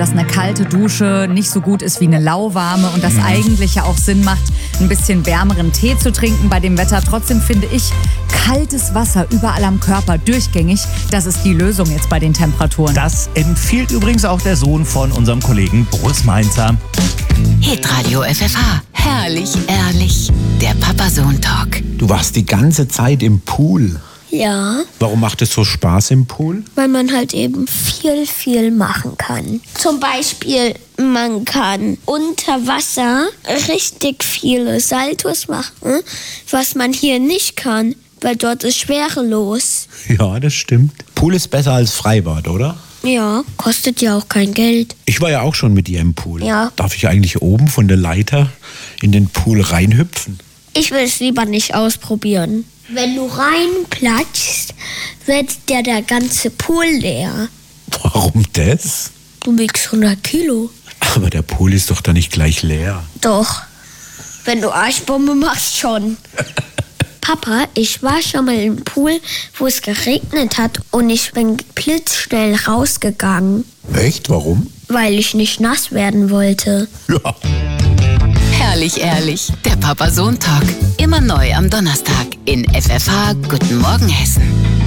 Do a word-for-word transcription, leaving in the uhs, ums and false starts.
dass eine kalte Dusche nicht so gut ist wie eine lauwarme und das eigentlich ja auch Sinn macht, ein bisschen wärmeren Tee zu trinken bei dem Wetter. Trotzdem finde ich, kaltes Wasser überall am Körper, durchgängig, das ist die Lösung jetzt bei den Temperaturen. Das empfiehlt übrigens auch der Sohn von unserem Kollegen Boris Mainzer. Hitradio F F H. Herrlich, ehrlich. Der Papa-Sohn-Talk. Du warst die ganze Zeit im Pool. Ja, Warum macht es so Spaß im Pool? weil man halt eben viel, viel machen kann. Zum Beispiel, man kann unter Wasser richtig viele Saltos machen, was man hier nicht kann, weil dort ist schwerelos. Ja, das stimmt. Pool ist besser als Freibad, oder? Ja, kostet ja auch kein Geld. Ich war ja auch schon mit dir im Pool. Ja. Darf ich eigentlich oben von der Leiter in den Pool reinhüpfen? Ich will es lieber nicht ausprobieren. Wenn du reinplatschst, wird dir der ganze Pool leer. Warum das? Du wiegst hundert Kilo. Aber der Pool ist doch da nicht gleich leer. Doch, wenn du Arschbombe machst, schon. Papa, ich war schon mal im Pool, wo es geregnet hat und ich bin blitzschnell rausgegangen, Echt? Warum? weil ich nicht nass werden wollte. Ja. Herrlich, ehrlich. Der Papa-Sohn-Talk. Immer neu am Donnerstag in F F H. Guten Morgen, Hessen.